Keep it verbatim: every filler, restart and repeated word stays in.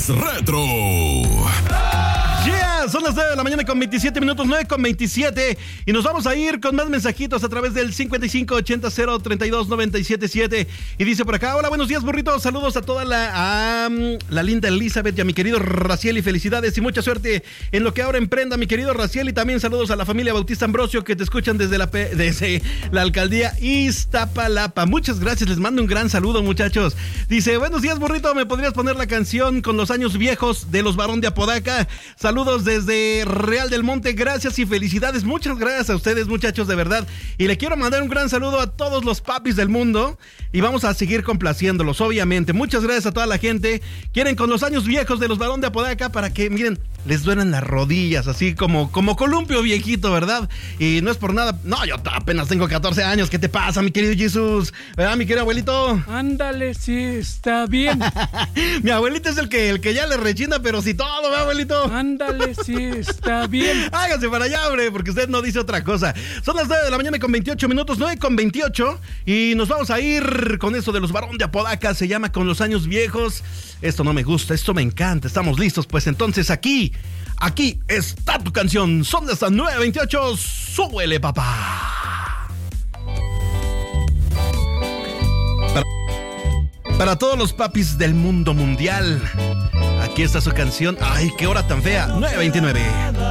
es retro. Yeah, son las nueve de la mañana con veintisiete minutos, nueve con veintisiete. Y nos vamos a ir con más mensajitos a través del cincuenta y cinco ochenta cero treinta y dos noventa y siete siete. Y dice por acá: hola, buenos días, burritos. Saludos a toda la, um, la linda Elizabeth y a mi querido Raciel. Y felicidades y mucha suerte en lo que ahora emprenda, mi querido Raciel. Y también saludos a la familia Bautista Ambrosio que te escuchan desde la, desde la alcaldía Iztapalapa. Muchas gracias, les mando un gran saludo, muchachos. Dice: buenos días, burrito. ¿Me podrías poner la canción con los años viejos de los Barón de Apodaca? Saludos desde Real del Monte, gracias y felicidades. Muchas gracias a ustedes, muchachos, de verdad. Y le quiero mandar un gran saludo a todos los papis del mundo. Y vamos a seguir complaciéndolos, obviamente. Muchas gracias a toda la gente. Quieren con los años viejos de los Barón de Apodaca para que, miren, les duelen las rodillas, así como, como columpio viejito, ¿verdad? Y no es por nada. No, yo apenas tengo catorce años. ¿Qué te pasa, mi querido Jesús? ¿Verdad, mi querido abuelito? Ándale, sí, está bien. Mi abuelito es el que, el que ya le rechina, pero si todo, ¿verdad, abuelito? Ándale, sí, está bien. Hágase para allá, hombre, porque usted no dice otra cosa. Son las nueve de la mañana con veintiocho minutos, nueve con veintiocho. Y nos vamos a ir con eso de los Barón de Apodaca. Se llama Con los años viejos. Esto no me gusta, esto me encanta. Estamos listos, pues entonces aquí, aquí está tu canción. Son de estas nueve veintiocho. Súbele, papá. Para, para todos los papis del mundo mundial, aquí está su canción. Ay, qué hora tan fea. nueve veintinueve.